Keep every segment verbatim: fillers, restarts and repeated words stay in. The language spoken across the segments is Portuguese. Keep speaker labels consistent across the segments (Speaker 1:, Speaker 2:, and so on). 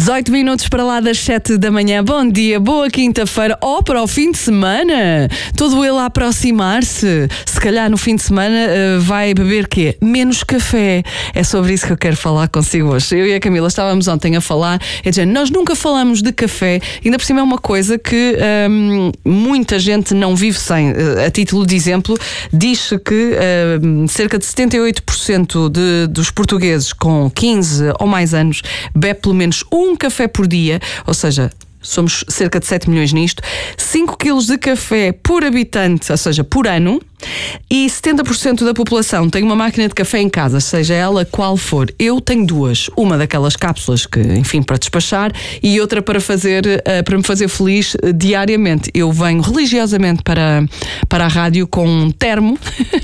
Speaker 1: dezoito minutos para lá das sete da manhã. Bom dia, boa quinta-feira ou para o fim de semana. Todo ele a aproximar-se. Se calhar no fim de semana uh, vai beber quê? Menos café. É sobre isso que eu quero falar consigo hoje. Eu e a Camila estávamos ontem a falar. É dizer, nós nunca falamos de café. Ainda por cima é uma coisa que um, muita gente não vive sem. A título de exemplo, diz-se que um, cerca de setenta e oito por cento de, dos portugueses com quinze ou mais anos bebe pelo menos um café por dia, ou seja, somos cerca de sete milhões nisto, cinco quilos de café por habitante, ou seja, por ano, e setenta por cento da população tem uma máquina de café em casa, seja ela qual for. Eu tenho duas, uma daquelas cápsulas que, enfim, para despachar e outra para fazer, uh, para me fazer feliz uh, diariamente. Eu venho religiosamente para, para a rádio com um termo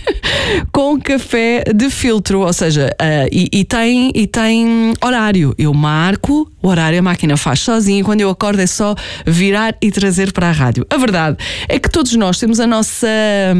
Speaker 1: com café de filtro, ou seja, uh, e, e, tem, e tem horário. Eu marco o horário, a máquina faz sozinha, e quando eu acordo é só virar e trazer para a rádio. A verdade é que todos nós temos a nossa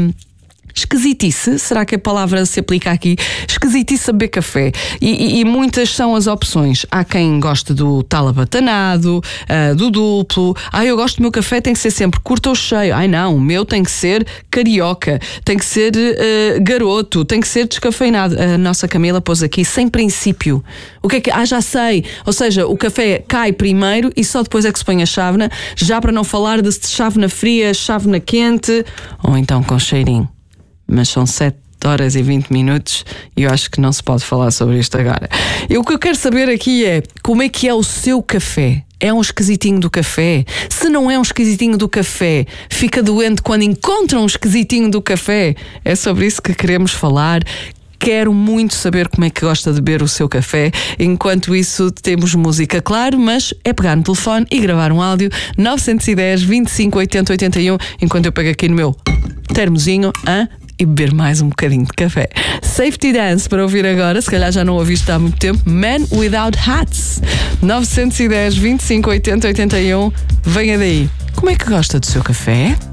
Speaker 1: esquisitice, será que a palavra se aplica aqui? Esquisitice a beber café. E, e, e muitas são as opções. Há quem goste do tal abatanado, uh, do duplo. Ah, eu gosto do meu café, tem que ser sempre curto ou cheio. Ai não, o meu tem que ser carioca, tem que ser uh, garoto, tem que ser descafeinado. A nossa Camila pôs aqui sem princípio. O que é que... Ah, já sei. Ou seja, o café cai primeiro e só depois é que se põe a chávena, já para não falar de chávena fria, chávena quente, ou então com cheirinho. Mas são sete horas e vinte minutos e eu acho que não se pode falar sobre isto agora. E o que eu quero saber aqui é como é que é o seu café? É um esquisitinho do café? Se não é um esquisitinho do café, fica doente quando encontra um esquisitinho do café? É sobre isso que queremos falar. Quero muito saber como é que gosta de beber o seu café. Enquanto isso, temos música, claro, mas é pegar no telefone e gravar um áudio nove um zero, vinte e cinco, oitenta, oitenta e um, enquanto eu pego aqui no meu termozinho, hein? E beber mais um bocadinho de café. Safety Dance para ouvir agora, se calhar já não ouviste há muito tempo. Man Without Hats. nove um zero, vinte e cinco, oitenta, oitenta e um. Venha daí. Como é que gosta do seu café?